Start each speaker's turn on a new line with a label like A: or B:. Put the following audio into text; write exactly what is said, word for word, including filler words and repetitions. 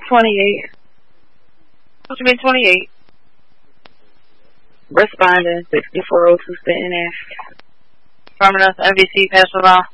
A: twenty-eight.
B: What you mean twenty-eight?
A: Responding, sixty-four oh two Stanton Ave.
B: Affirmative, M V C, pass without.